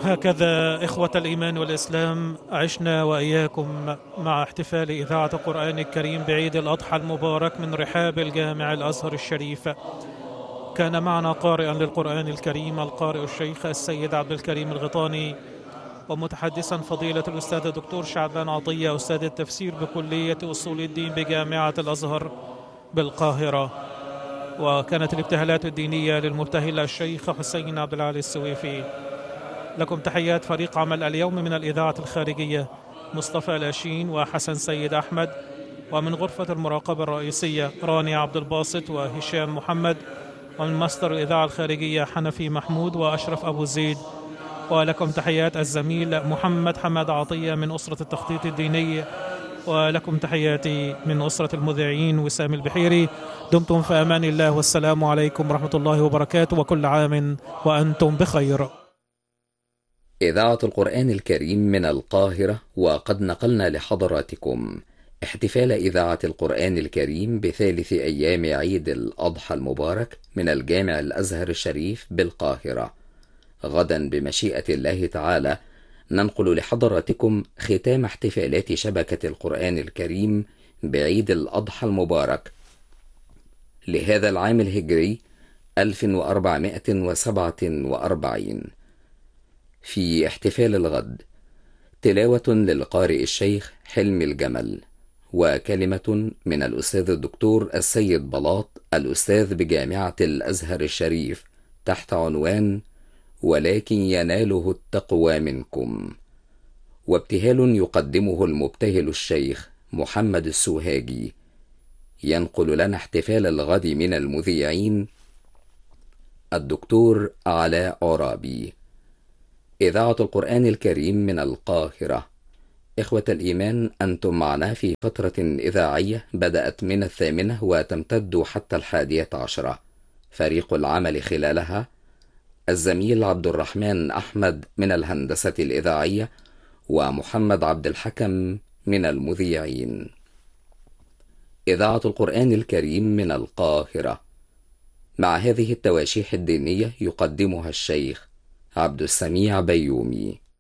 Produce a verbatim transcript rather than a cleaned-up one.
هكذا إخوة الإيمان والإسلام عشنا وإياكم مع احتفال إذاعة القرآن الكريم بعيد الأضحى المبارك من رحاب الجامع الأزهر الشريف. كان معنا قارئا للقرآن الكريم القارئ الشيخ السيد عبد الكريم الغيطاني، ومتحدثا فضيلة الأستاذ الدكتور شعبان عطية أستاذ التفسير بكلية أصول الدين بجامعة الأزهر بالقاهرة. وكانت الابتهالات الدينية للمبتهل الشيخ حسين عبد العالي السويفي. لكم تحيات فريق عمل اليوم من الإذاعة الخارجية مصطفى لاشين وحسن سيد أحمد، ومن غرفة المراقبة الرئيسية راني عبد الباسط وهشام محمد، ومن مصدر الإذاعة الخارجية حنفي محمود وأشرف أبو زيد. ولكم تحيات الزميل محمد حماد عطية من أسرة التخطيط الديني، ولكم تحياتي من أسرة المذيعين وسام البحيري. دمتم في أمان الله، والسلام عليكم ورحمة الله وبركاته، وكل عام وأنتم بخير. إذاعة القرآن الكريم من القاهرة، وقد نقلنا لحضراتكم احتفال إذاعة القرآن الكريم بثالث أيام عيد الأضحى المبارك من الجامع الأزهر الشريف بالقاهرة. غدا بمشيئة الله تعالى ننقل لحضراتكم ختام احتفالات شبكة القرآن الكريم بعيد الأضحى المبارك لهذا العام الهجري ألف وأربعمائة وسبعة وأربعين. في احتفال الغد تلاوة للقارئ الشيخ حلمي الجمل، وكلمة من الأستاذ الدكتور السيد بلاط الأستاذ بجامعة الأزهر الشريف تحت عنوان ولكن يناله التقوى منكم، وابتهال يقدمه المبتهل الشيخ محمد السوهاجي. ينقل لنا احتفال الغد من المذيعين الدكتور علاء عرابي. إذاعة القرآن الكريم من القاهرة. إخوة الإيمان، أنتم معنا في فترة إذاعية بدأت من الثامنة وتمتد حتى الحادية عشرة. فريق العمل خلالها الزميل عبد الرحمن أحمد من الهندسة الإذاعية، ومحمد عبد الحكم من المذيعين. إذاعة القرآن الكريم من القاهرة. مع هذه التواشيح الدينية يقدمها الشيخ عبد السميع بيومي.